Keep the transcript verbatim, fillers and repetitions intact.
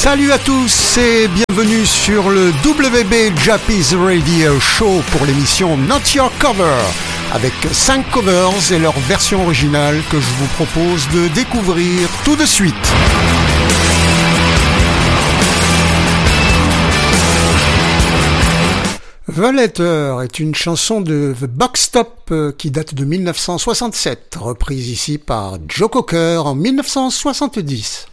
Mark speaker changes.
Speaker 1: Salut à tous et bienvenue sur le W B Jappies Radio Show pour l'émission Not Your Cover, avec cinq covers et leur version originale que je vous propose de découvrir tout de suite. The Letter est une chanson de The Box Top qui date de mille neuf cent soixante-sept, reprise ici par Joe Cocker en mille neuf cent soixante-dix.